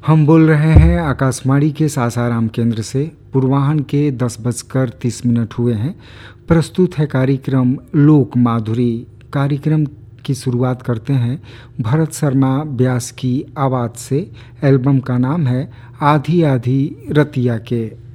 हम बोल रहे हैं आकाशवाणी के सासाराम केंद्र से। पूर्वाह्न के 10:30 हुए हैं। प्रस्तुत है कार्यक्रम लोक माधुरी। कार्यक्रम की शुरुआत करते हैं भरत शर्मा व्यास की आवाज़ से। एल्बम का नाम है आधी आधी रतिया के।